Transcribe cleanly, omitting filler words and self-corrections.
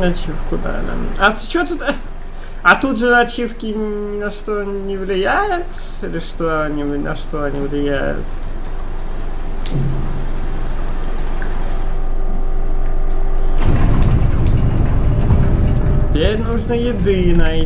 ачивку, да. А что тут... А тут же ачивки ни на что не влияют? Или что они ни на что они влияют? Теперь нужно еды найти.